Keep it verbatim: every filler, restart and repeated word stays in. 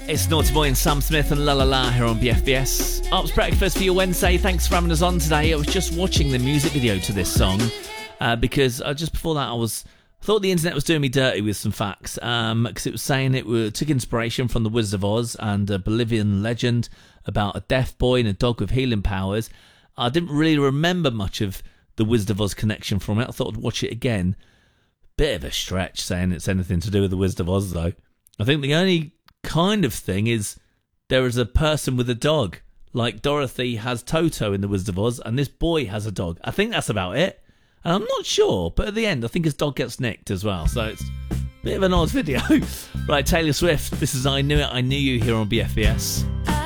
It's Naughty Boy and Sam Smith and La La La here on B F B S. Ops Breakfast for your Wednesday. Thanks for having us on today. I was just watching the music video to this song uh, because uh, just before that I was I thought the internet was doing me dirty with some facts because um, it was saying it were, took inspiration from The Wizard of Oz and a Bolivian legend about a deaf boy and a dog with healing powers. I didn't really remember much of The Wizard of Oz connection from it. I thought I'd watch it again. Bit of a stretch saying it's anything to do with The Wizard of Oz though. I think the only kind of thing is there is a person with a dog, like Dorothy has Toto in The Wizard of Oz and this boy has a dog. I think that's about it, and I'm not sure, but at the end I think his dog gets nicked as well, so it's a bit of an odd video. Right, Taylor Swift, this is I Knew It, I Knew You here on B F B S. I